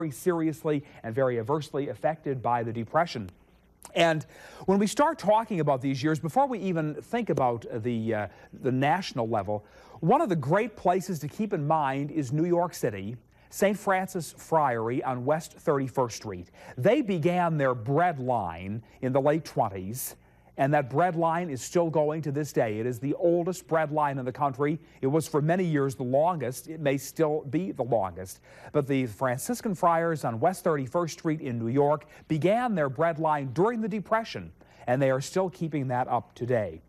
seriously and very adversely affected by the Depression. And when we start talking about these years, before we even think about the national level, one of the great places to keep in mind is New York City, St. Francis Friary on West 31st Street. They began their bread line in the late 20s, and that bread line is still going to this day. It is the oldest bread line in the country. It was for many years the longest. It may still be the longest. But the Franciscan Friars on West 31st Street in New York began their bread line during the Depression, and they are still keeping that up today.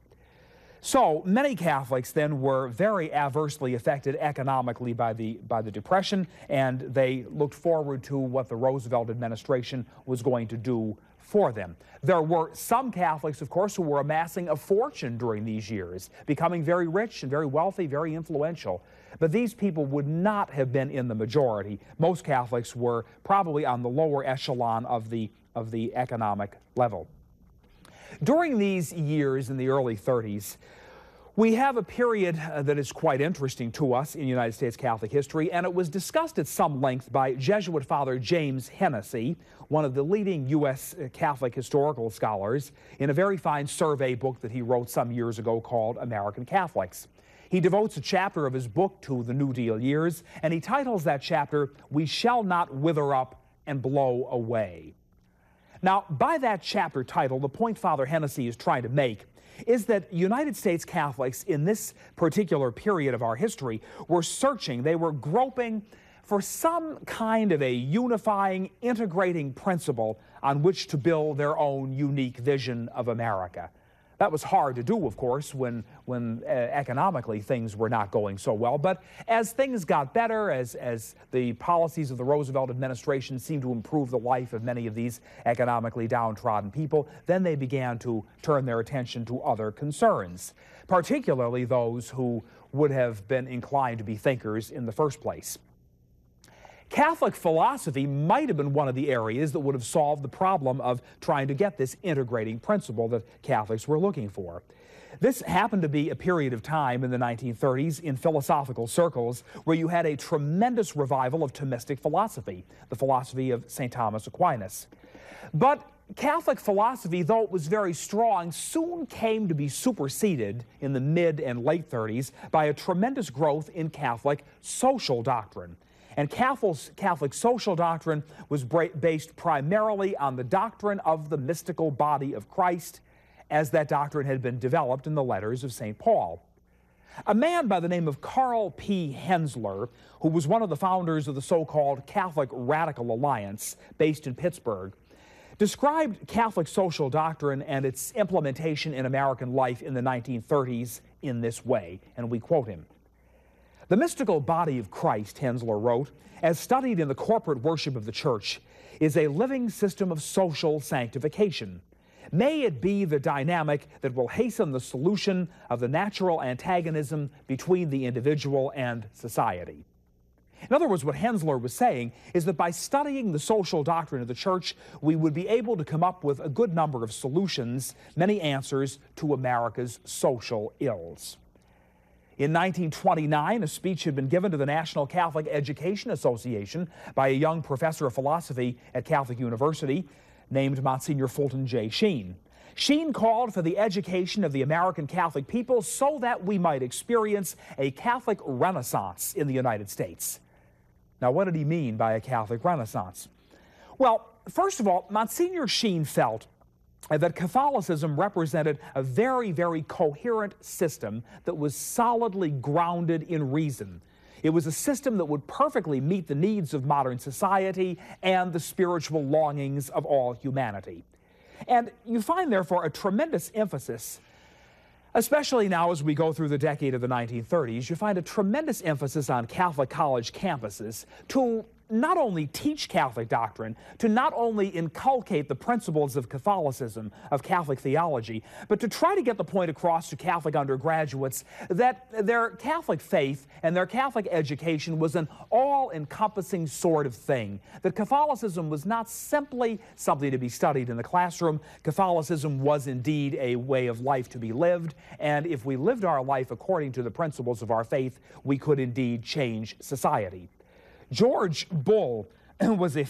So many Catholics then were very adversely affected economically by the Depression, and they looked forward to what the Roosevelt administration was going to do for them. There were some Catholics, of course, who were amassing a fortune during these years, becoming very rich and very wealthy, very influential. But these people would not have been in the majority. Most Catholics were probably on the lower echelon of the economic level. During these years in the early 30s, we have a period that is quite interesting to us in United States Catholic history, and it was discussed at some length by Jesuit Father James Hennessy, one of the leading U.S. Catholic historical scholars, in a very fine survey book that he wrote some years ago called American Catholics. He devotes a chapter of his book to the New Deal years, and he titles that chapter, "We Shall Not Wither Up and Blow Away." Now, by that chapter title, the point Father Hennessy is trying to make is that United States Catholics in this particular period of our history were searching, they were groping for some kind of a unifying, integrating principle on which to build their own unique vision of America. That was hard to do, of course, when economically things were not going so well. But as things got better, as the policies of the Roosevelt administration seemed to improve the life of many of these economically downtrodden people, then they began to turn their attention to other concerns, particularly those who would have been inclined to be thinkers in the first place. Catholic philosophy might have been one of the areas that would have solved the problem of trying to get this integrating principle that Catholics were looking for. This happened to be a period of time in the 1930s in philosophical circles where you had a tremendous revival of Thomistic philosophy, the philosophy of St. Thomas Aquinas. But Catholic philosophy, though it was very strong, soon came to be superseded in the mid and late 30s by a tremendous growth in Catholic social doctrine. And Catholic social doctrine was based primarily on the doctrine of the mystical body of Christ, as that doctrine had been developed in the letters of St. Paul. A man by the name of Karl P. Hensler, who was one of the founders of the so-called Catholic Radical Alliance, based in Pittsburgh, described Catholic social doctrine and its implementation in American life in the 1930s in this way, and we quote him. "The mystical body of Christ," Hensler wrote, "as studied in the corporate worship of the Church, is a living system of social sanctification. May it be the dynamic that will hasten the solution of the natural antagonism between the individual and society." In other words, what Hensler was saying is that by studying the social doctrine of the Church, we would be able to come up with a good number of solutions, many answers to America's social ills. In 1929, a speech had been given to the National Catholic Education Association by a young professor of philosophy at Catholic University named Monsignor Fulton J. Sheen. Sheen called for the education of the American Catholic people so that we might experience a Catholic Renaissance in the United States. Now, what did he mean by a Catholic Renaissance? Well, first of all, Monsignor Sheen felt that Catholicism represented a very, very coherent system that was solidly grounded in reason. It was a system that would perfectly meet the needs of modern society and the spiritual longings of all humanity. And you find, therefore, a tremendous emphasis, especially now as we go through the decade of the 1930s, you find a tremendous emphasis on Catholic college campuses to not only teach Catholic doctrine, to not only inculcate the principles of Catholicism, of Catholic theology, but to try to get the point across to Catholic undergraduates that their Catholic faith and their Catholic education was an all-encompassing sort of thing, that Catholicism was not simply something to be studied in the classroom. Catholicism was indeed a way of life to be lived, and if we lived our life according to the principles of our faith, we could indeed change society. George Bull was a